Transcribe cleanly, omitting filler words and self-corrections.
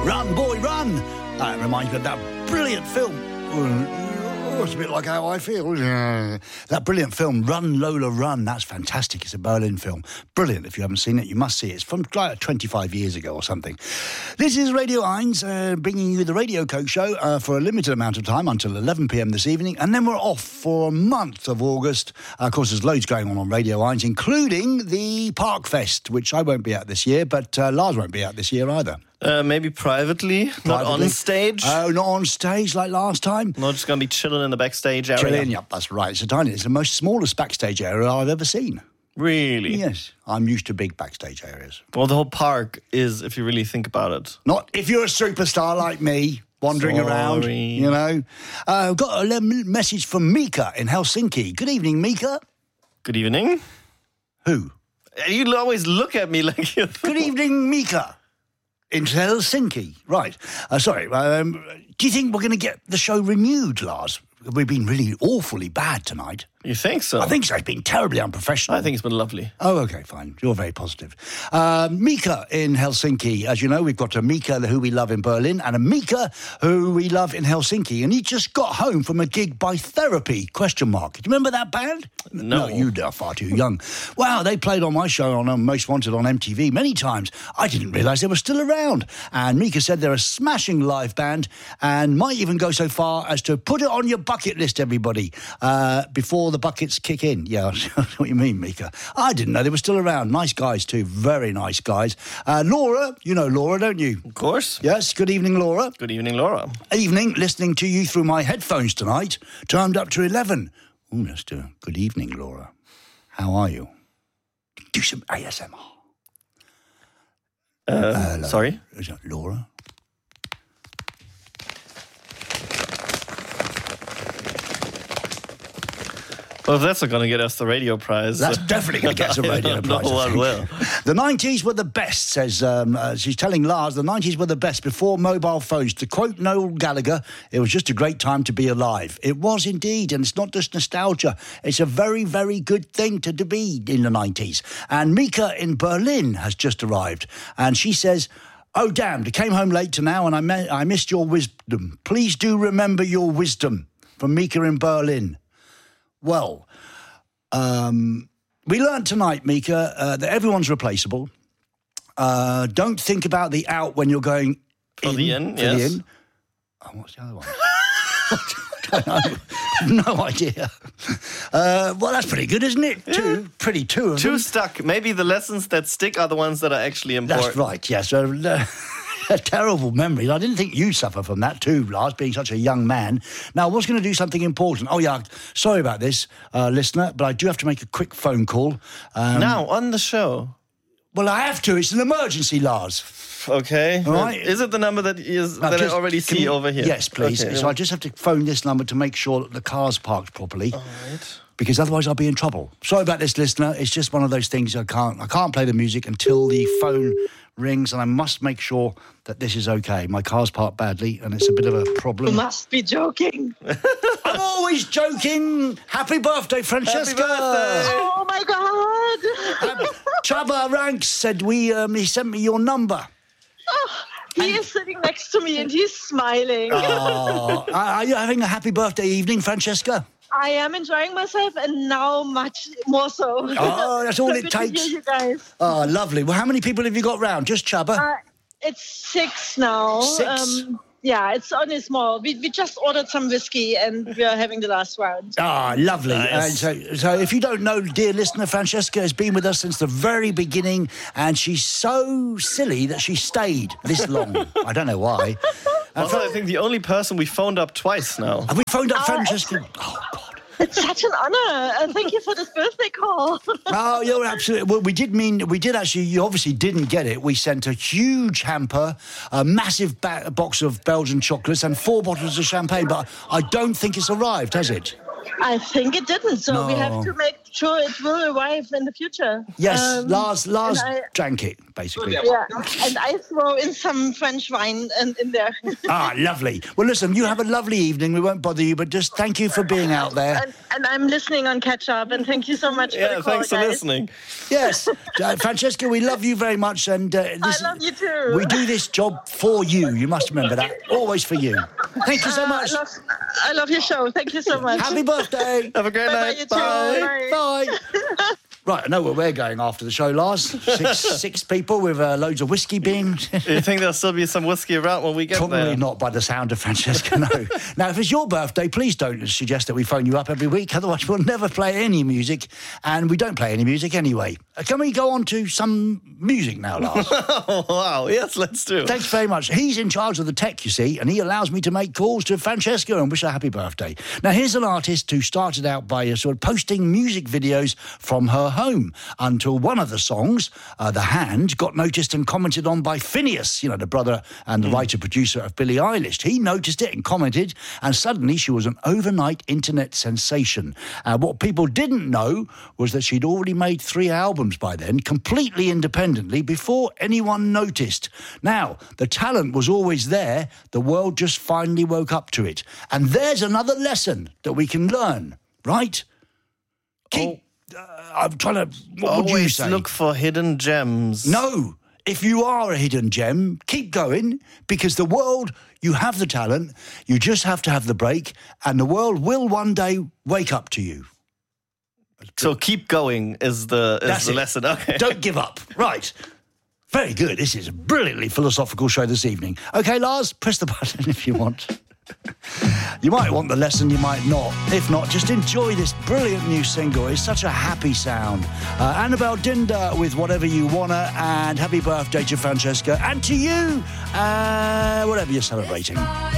Run, boy, run. That reminds me of that brilliant film. It's a bit like how I feel. That brilliant film, Run, Lola, Run. That's fantastic. It's a Berlin film. Brilliant. If you haven't seen it, you must see it. It's from like 25 years ago or something. This is Radio 1, bringing you the Radio Coke Show for a limited amount of time until 11 p.m. this evening. And then we're off for a month of August. Of course, there's loads going on Radio 1, including the Park Fest, which I won't be at this year, but Lars won't be at this year either. Maybe privately, not on stage. Oh, not on stage like last time? Not just going to be chilling in the backstage area. Chilling, yep, that's right. It's the most smallest backstage area I've ever seen. Really? Yes. I'm used to big backstage areas. Well, the whole park is, if you really think about it. Not if you're a superstar like me, wandering around, you know. I've got a message from Mika in Helsinki. Good evening, Mika. Good evening. Who? You always look at me like you're... Good evening, Mika. In Helsinki. Right. Sorry. Do you think we're going to get the show renewed, Lars? We've been really awfully bad tonight. You think so? I think so. It's been terribly unprofessional. I think it's been lovely. Oh, OK, fine. You're very positive. Mika in Helsinki. As you know, we've got a Mika who we love in Berlin and a Mika who we love in Helsinki. And he just got home from a gig by Therapy, ? Do you remember that band? No. You are far too young. Wow, they played on my show on Most Wanted on MTV many times. I didn't realise they were still around. And Mika said they're a smashing live band and might even go so far as to put it on your bucket list, everybody, before the buckets kick in. Yeah, that's what you mean, Mika. I didn't know they were still around. Nice guys too, very nice guys. Laura, you know Laura, don't you? Of course. Yes, good evening, Laura. Good evening, Laura. Evening, listening to you through my headphones tonight, timed up to 11. Oh, let's do it. Good evening, Laura. How are you? Do some ASMR. Sorry? Is that Laura? Well, if that's not going to get us the radio prize. That's definitely going to get us a radio prize. No one will. The 90s were the best, says, she's telling Lars, the 90s were the best before mobile phones. To quote Noel Gallagher, it was just a great time to be alive. It was indeed, and it's not just nostalgia. It's a very, very good thing to be in the 90s. And Mika in Berlin has just arrived, and she says, "Oh, damned, I came home late to now, and I missed your wisdom. Please do remember your wisdom." From Mika in Berlin. Well, we learned tonight, Mika, that everyone's replaceable. Don't think about the out when you're going For in. the in, For yes. the in. Oh, what's the other one? I don't know. No idea. Well, that's pretty good, isn't it? Yeah. Two of them. Two stuck. Maybe the lessons that stick are the ones that are actually important. That's right, yes. A terrible memory. I didn't think you suffer from that too, Lars, being such a young man. Now, I was going to do something important. Oh, yeah, sorry about this, listener, but I do have to make a quick phone call. Now, on the show. Well, I have to. It's an emergency, Lars. Okay. All right. Is it the number that I already see over here? Yes, please. Okay. So I just have to phone this number to make sure that the car's parked properly. All right. Because otherwise I'll be in trouble. Sorry about this, listener. It's just one of those things I can't play the music until the phone rings, and I must make sure that this is okay. My car's parked badly, and it's a bit of a problem. You must be joking. I'm always joking. Happy birthday, Francesca. Happy birthday. Oh, my God. Chaba Ranks said he sent me your number. He is sitting next to me and he's smiling. Oh, are you having a happy birthday evening, Francesca? I am enjoying myself, and now much more so. Oh, that's all So it good to takes. hear you guys. Oh, lovely. Well, how many people have you got round? Just Chubba? It's 6 now. 6? Yeah, it's only small. We just ordered some whiskey and we are having the last round. Ah, lovely. Nice. So if you don't know, dear listener, Francesca has been with us since the very beginning, and she's so silly that she stayed this long. I don't know why. Also, I think the only person we phoned up twice now. Have we phoned up Francesca? Oh, God. It's such an honor. Thank you for this birthday call. Oh, you're absolutely... Well, we did actually... You obviously didn't get it. We sent a huge hamper, a massive box of Belgian chocolates and 4 bottles of champagne, but I don't think it's arrived, has it? I think it didn't, so we No. have to make sure it will arrive in the future. Yes, Lars and I- drank it, basically. Yeah, and I throw in some French wine in there. Ah, lovely. Well, listen, you have a lovely evening. We won't bother you, but just thank you for being out there. And I'm listening on Catch Up, and thank you so much for the call, thanks for guys. listening. Yes, Francesca, we love you very much. And I love you too. We do this job for you. You must remember that. Always for you. Thank you so much. I love your show. Thank you so much. Happy birthday. Have a great Bye-bye, night. you too. Bye. Bye. Bye. Right, I know where we're going after the show, Lars. Six people with loads of whiskey beans. You think there'll still be some whiskey around when we get Probably there? not by the sound of Francesca, no. Now, if it's your birthday, please don't suggest that we phone you up every week. Otherwise, we'll never play any music. And we don't play any music anyway. Can we go on to some music now, Lars? Oh, wow. Yes, let's do. Thanks very much. He's in charge of the tech, you see, and he allows me to make calls to Francesca and wish her happy birthday. Now, here's an artist who started out by sort of posting music videos from her home until one of the songs, The Hand, got noticed and commented on by Phineas, you know, the brother and the writer-producer of Billie Eilish. He noticed it and commented, and suddenly she was an overnight internet sensation. What people didn't know was that she'd already made 3 albums by then, completely independently, before anyone noticed. Now, the talent was always there. The world just finally woke up to it. And there's another lesson that we can learn, right? I'm trying to... What would you Always say? look for hidden gems. No. If you are a hidden gem, keep going, because the world, you have the talent, you just have to have the break, and the world will one day wake up to you. So keep going is the That's it. lesson. Okay. Don't give up. Right. Very good. This is a brilliantly philosophical show this evening. OK, Lars, press the button if you want. You might want the lesson, you might not. If not, just enjoy this brilliant new single. It's such a happy sound. Annabelle Dinder with Whatever You Wanna, and happy birthday to Francesca and to you, whatever you're celebrating.